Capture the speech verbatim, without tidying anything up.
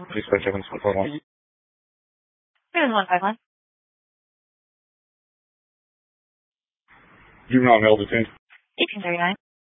Please five seven one four one. Seven one five one. Juvenile male detained. Eighteen thirty nine.